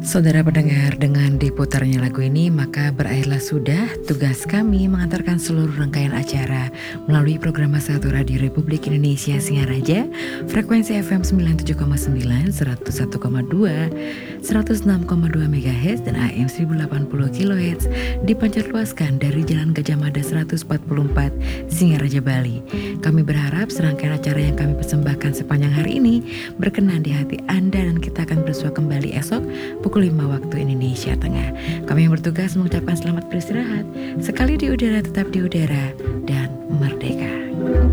Saudara pendengar, dengan diputarnya lagu ini maka berakhirlah sudah tugas kami mengantarkan seluruh rangkaian acara melalui program Satu Radio Republik Indonesia Singaraja, frekuensi FM 97,9, 101,2, 106,2 MHz dan AM 1080 kHz dipancarluaskan dari Jalan Gajah Mada 144 Singaraja, Bali. Kami berharap serangkaian acara yang kami persembahkan sepanjang hari ini berkenan di hati Anda dan kita akan bersua kembali esok pukul 5 waktu Indonesia Tengah. Kami yang bertugas mengucapkan selamat beristirahat. Sekali di udara tetap di udara dan